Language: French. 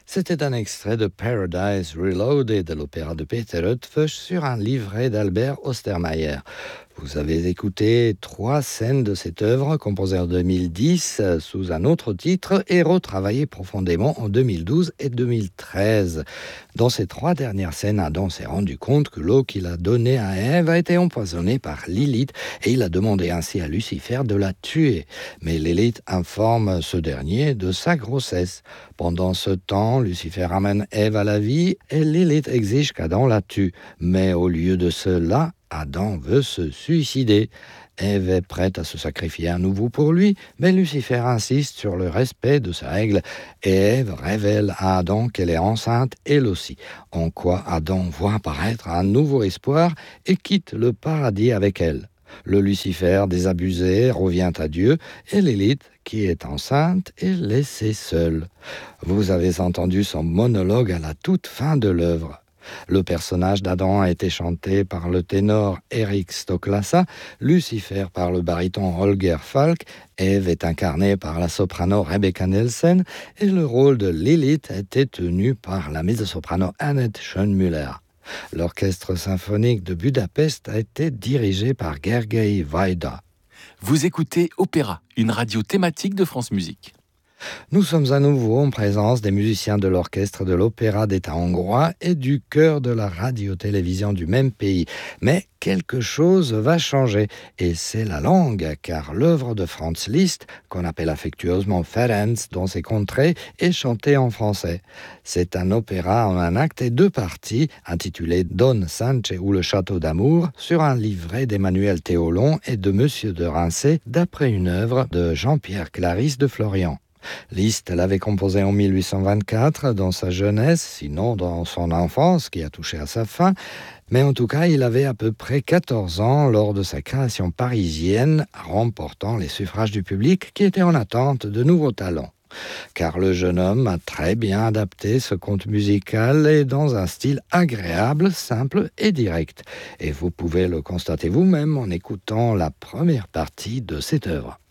C'était un extrait de Paradise Reloaded de l'opéra de Peter Rütfesch sur un livret d'Albert Ostermeyer. Vous avez écouté 3 scènes de cette œuvre composée en 2010 sous un autre titre et retravaillée profondément en 2012 et 2013. Dans ces 3 dernières scènes, Adam s'est rendu compte que l'eau qu'il a donnée à Ève a été empoisonnée par Lilith et il a demandé ainsi à Lucifer de la tuer. Mais Lilith informe ce dernier de sa grossesse. Pendant ce temps, Lucifer ramène Ève à la vie et Lilith exige qu'Adam la tue. Mais au lieu de cela, Adam veut se suicider. Ève est prête à se sacrifier à nouveau pour lui, mais Lucifer insiste sur le respect de sa règle et Ève révèle à Adam qu'elle est enceinte elle aussi, en quoi Adam voit apparaître un nouveau espoir et quitte le paradis avec elle. Le Lucifer désabusé revient à Dieu et Lilith, qui est enceinte, est laissée seule. Vous avez entendu son monologue à la toute fin de l'œuvre. Le personnage d'Adam a été chanté par le ténor Eric Stoklasa, Lucifer par le baryton Holger Falk, Ève est incarnée par la soprano Rebecca Nelsen et le rôle de Lilith était tenu par la mezzo-soprano Annette Schönmüller. L'orchestre symphonique de Budapest a été dirigé par Gergely Wajda. Vous écoutez Opéra, une radio thématique de France Musique. Nous sommes à nouveau en présence des musiciens de l'orchestre de l'Opéra d'État hongrois et du chœur de la radio-télévision du même pays. Mais quelque chose va changer, et c'est la langue, car l'œuvre de Franz Liszt, qu'on appelle affectueusement Ferenc dans ses contrées, est chantée en français. C'est un opéra en un acte et 2 parties, intitulé Don Sanche ou le Château d'amour, sur un livret d'Emmanuel Théolon et de Monsieur de Rincé, d'après une œuvre de Jean-Pierre Clarisse de Florian. Liszt l'avait composé en 1824 dans sa jeunesse, sinon dans son enfance qui a touché à sa fin, mais en tout cas il avait à peu près 14 ans lors de sa création parisienne, remportant les suffrages du public qui était en attente de nouveaux talents. Car le jeune homme a très bien adapté ce conte musical et dans un style agréable, simple et direct. Et vous pouvez le constater vous-même en écoutant la première partie de cette œuvre.